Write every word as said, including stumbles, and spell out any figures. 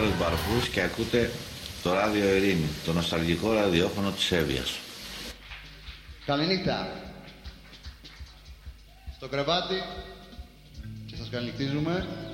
Γιώργος Μπαρφούς και ακούτε το Ράδιο Ειρήνη, το νοσταλγικό ραδιόφωνο της Εύβοιας. Καληνύχτα. Στο κρεβάτι και σας καληνυχτίζουμε.